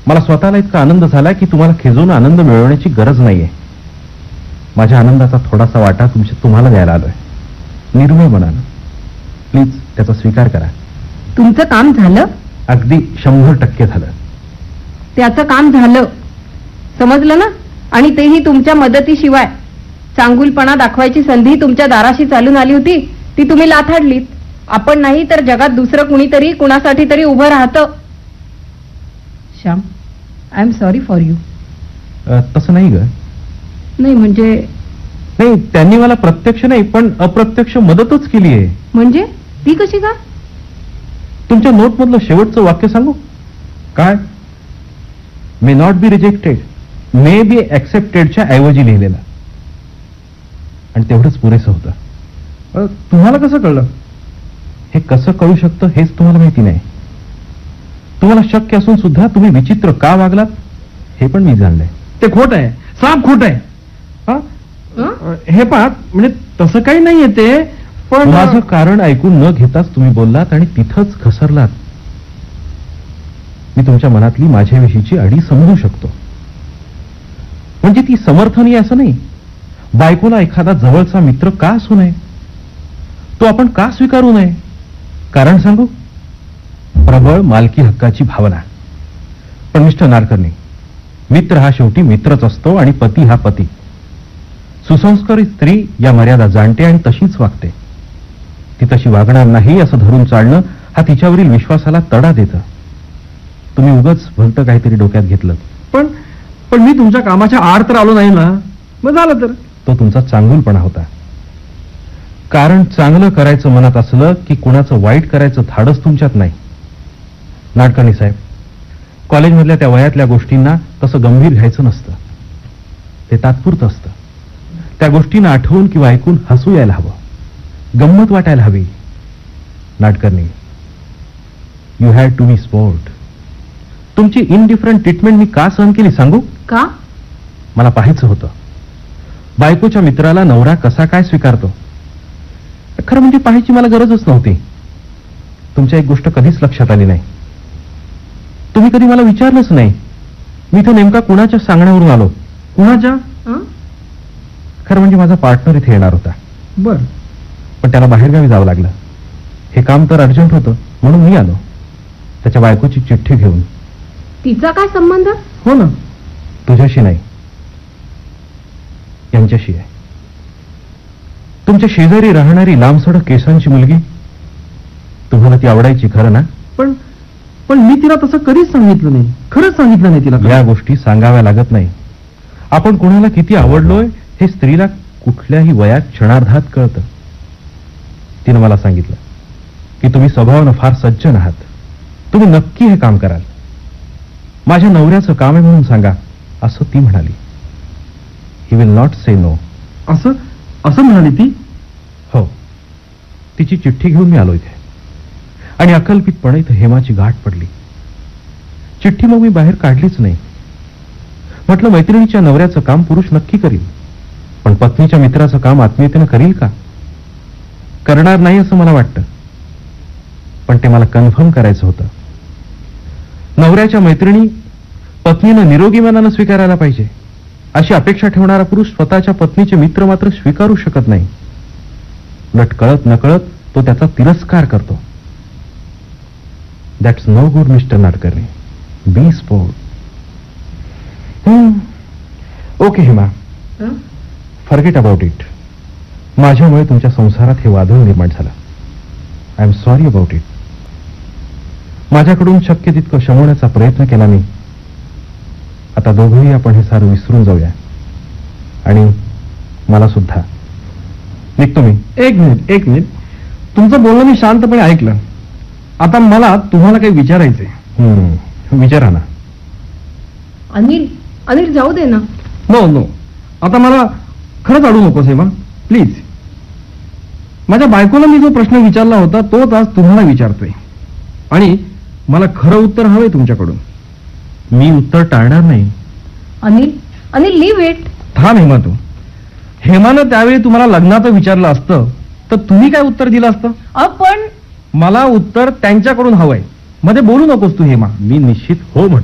मला स्वतःला इतका आनंद झाला की तुम्हाला खिजून आनंद मिळवण्याची गरज नाहीये. माझ्या आनंदाचा थोडासा वाटा तुम्हाला द्यायला आलोय, निर्मळ मनानं. प्लीज त्याचा स्वीकार करा. तुमचं काम झालं? अगदी 100% झालं. त्याचं काम झालं, समजलं ना? आणि तेही तुमच्या मदतीशिवाय. चांगुलपणा दाखवायची संधी तुमच्या दाराशी चालून आली होती, ती तुम्ही लाथाडलीत. आपण नाही तर जगात दुसरं कुणीतरी कुणासाठी तरी उभं राहतं. Shyam, I am sorry for you. तसं नाही ग. नाही म्हणजे? नाही, त्यांनी मला प्रत्यक्ष नाही पण अप्रत्यक्ष मदतच केली आहे. म्हणजे ती कशी का? तुमच्या नोटमधलं शेवटचं वाक्य सांगू काय? May not be rejected, may be ऍक्सेप्टेडच्या ऐवजी लिहिलेलं. आणि तेवढंच पुरेसं होतं. तुम्हाला कसं कळलं? हे कसं कळू शकतं हेच तुम्हाला माहिती नाही. तुम्हाला शक्य असून सुद्धा तुम्ही विचित्र का वागलात हे पण मी जाणलंय. ते खोट आहे, साफ खोट आहे. हे पहा, म्हणजे तसं काही नाहीये ते, पण माझं कारण ऐकून न घेताच तुम्ही बोललात आणि तिथंच घसरलात. मी तुमच्या मनातली माझ्याविषयीची अडी समजू शकतो. म्हणजे ती समर्थनीय असं नाही. बायकोला एखादा जवळचा मित्र का असू नये, तो आपण का स्वीकारू नये? कारण सांगू? प्रबळ मालकी हक्काची भावना. पण मिस्टर नाडकर्णी, मित्र हा शेवटी मित्रच असतो आणि पती हा पती. सुसंस्कारित स्त्री या मर्यादा जाणते आणि तशीच वागते. ती तशी वागणार नाही असं धरून चालणं हा तिच्यावरील विश्वासाला तडा देतं. तुम्ही उगाच भलतं काहीतरी डोक्यात घेतलं. पण मी तुमच्या कामाच्या आड तर आलो नाही ना. मग झालं तर तो तुमचा चांगुलपणा होता. कारण चांगलं करायचं मनात असलं की कुणाचं वाईट करायचं धाडस तुमच्यात नाही. नाडकर्णी साहेब, कॉलेजमधल्या त्या वयातल्या गोष्टींना तसं गंभीर घ्यायचं नसतं. ते तात्पुरतं असतं. त्या गोष्टींना आठवून किंवा ऐकून हसू यायला हवं, गंमत वाटायला हवी. Nadkarni, you had to be sport. तुमची इनडिफरंट ट्रीटमेंट मी का सहन केली सांगू का? मला पाहायचं होतं बायकोच्या मित्राला नवरा कसा काय स्वीकारतो. खरं म्हणजे पाहायची मला गरजच नव्हती. तुमच्या एक गोष्ट कधीच लक्षात आली नाही. तुम्ही कधी मला विचारलंच नाही मी इथं नेमका कुणाच्या सांगण्यावरून आलो. कुणाच्या? खरं म्हणजे माझा पार्टनर इथे येणार होता. बर. पण त्याला बाहेरगावी जावं लागलं. हे काम तर अर्जंट होतं म्हणून मी आलो त्याच्या बायकोची चिठ्ठी घेऊन. तिचा काय संबंध? हो ना, तुझ्याशी नाही, यांच्याशी आहे. तुमच्या शेजारी राहणारी लांबसडक केसांची मुलगी. तुम्हाला ती आवडायची खरं ना? पण मी तिला तसं कधीच सांगितलं नाही. खरंच सांगितलं नाही तिला. या गोष्टी सांगाव्या लागत नाही. आपण कोणाला किती आवडलोय हे स्त्रीला कुठल्याही वयात क्षणार्धात कळतं. तिनं मला सांगितलं की तुम्ही स्वभावानं फार सज्जन आहात. तुम्ही नक्की हे काम कराल. माझ्या नवऱ्याचं काम आहे म्हणून सांगा असं ती म्हणाली. He will not say no. असं म्हणाली ती? हो. तिची चिठ्ठी घेऊन मी आलो इथे आणि अकल्पितपणे इथे हेमाची गाठ पडली. चिठ्ठी मग मी बाहेर काढलीच नाही. म्हटलं मैत्रिणीच्या नवऱ्याचं काम पुरुष नक्की करील, पण पत्नीच्या मित्राचं काम आत्मीयतेनं करील का? करणार नाही असं मला वाटतं. पण ते मला कन्फर्म करायचं होतं. नवऱ्याच्या मैत्रिणी पत्नीनं निरोगी मनानं स्वीकारायला पाहिजे अशी अपेक्षा ठेवणारा पुरुष स्वतःच्या पत्नीचे मित्र मात्र स्वीकारू शकत नाही. उलट कळत नकळत तो त्याचा तिरस्कार करतो. That's no good mister Nadkarni. B sport. Okay Hema, forget about it. माझ्यामुळे तुमच्या संसारात हे वादळ निर्माण झालं. I am sorry about it. माझ्याकडून शक्य तितकं शमवण्याचा प्रयत्न केला मी. आता दोघंही आपण हे सारं विसरून जाऊया. आणि मला सुद्धा. निघतो मी. एक मिनिट. तुमचं बोलणं मी शांतपणे ऐकलं. आता मला तुम्हाला काही विचारायचंय. विचारा ना. अनिल जाऊ दे ना. नो. आता मला खरंच अडू नकोस हेमा, प्लीज. माझ्या बायकोला मी जो प्रश्न विचारला होता तोच आज तुम्हाला विचारतोय. आणि मला खरं उत्तर हवंय तुमच्याकडून. मी उत्तर टाळणार नाही. Anil leave it. थांब हेमा. तू हेमानं त्यावेळी तुम्हाला लग्नाचं विचारलं असतं तर तुम्ही काय उत्तर दिलं असतं? पण मला उत्तर त्यांच्याकडून हवंय. मध्ये बोलू नकोस तू हेमा. मी निश्चित हो